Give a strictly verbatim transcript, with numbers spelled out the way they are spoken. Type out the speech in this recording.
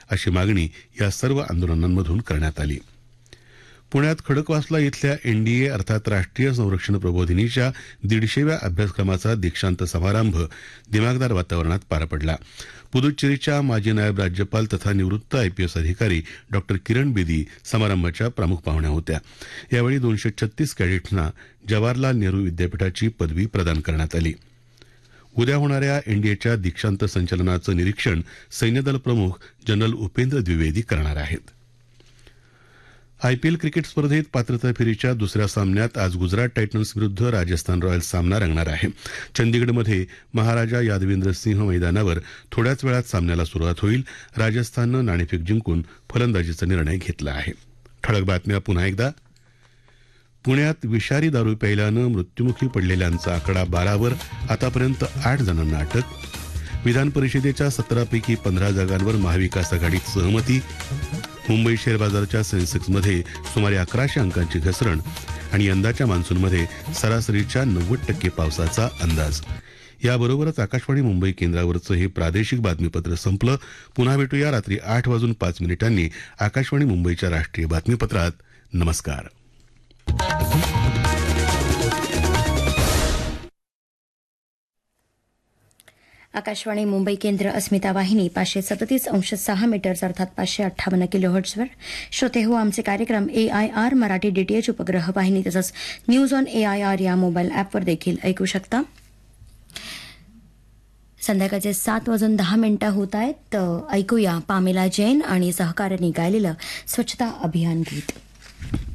अशी मागणी या सर्व आंदोलनांमधून करण्यात आली. पुण्यात खडकवासला इथल्या एनडीए अर्थात राष्ट्रीय संरक्षण प्रबोधिनीच्या दीडशेव्या अभ्यासक्रमाचा दीक्षांत समारंभ दिमागदार वातावरणात पार पडला. पुदुच्चेरीच्या माजी नायब राज्यपाल तथा निवृत्त आयपीएस अधिकारी डॉक्टर किरण बेदी समारंभाच्या प्रमुख पाहुण्या होत्या. यावेळी दोनशे छत्तीस कॅडेट्सना जवाहरलाल नेहरू विद्यापीठाची पदवी प्रदान करण्यात आली. उद्या होणाऱ्या एनडीएच्या दीक्षांत संचलनाचं निरीक्षण सैन्यदल प्रमुख जनरल उपेंद्र द्विवेदी करणार आहेत. आयपीएल क्रिकेट स्पर्धेत पात्रता फेरीच्या दुसऱ्या सामन्यात आज गुजरात टायटन्स विरुद्ध राजस्थान रॉयल्स सामना रंगणार आहे. चंदीगडमध्ये महाराजा यादवेंद्र सिंह मैदानावर थोड्याच वेळात सामन्याला सुरुवात होईल. राजस्थाननं नाणेफेक जिंकून फलंदाजीचा निर्णय घेतला आहे. ठळक बातम्या पुन्हा एकदा. पुण्यात विषारी दारू प्यायल्यानं मृत्युमुखी पडलेल्यांचा आकडा बारावर, आतापर्यंत आठ जणांना अटक. विधान परिषदेच्या सतरापैकी पंधरा जागांवर महाविकास आघाडीत सहमती. मुंबई शेअर बाजाराच्या सेन्सेक्समध्ये सुमारे अकराशे अंकांची घसरण आणि यंदाच्या मान्सूनमध्ये सरासरीच्या नव्वद टक्के पावसाचा अंदाज. याबरोबरच आकाशवाणी मुंबई केंद्रावरचं हे प्रादेशिक बातमीपत्र संपलं. पुन्हा भेटूया रात्री आठ वाजून पाच मिनिटांनी आकाशवाणी मुंबईच्या राष्ट्रीय बातमीपत्रात. नमस्कार. आकाशवाणी मुंबई केंद्र अस्मिता वाहिनी पाचशे सदतीस अंश सहा मीटर्स अर्थात पाचशे अठ्ठावन्न किलोहर्ट्झवर. श्रोते हो, आमचे कार्यक्रम ए आय आर मराठी डीटीएच उपग्रह वाहिनी तसंच news on A I R या मोबाईल ॲपवर देखील ऐकू शकता. संध्याकाळचे सात वाजून दहा मिनिटं होत आहेत. तर ऐकूया पामेला जैन आणि सहकार्याने गायलेलं स्वच्छता अभियान गीत.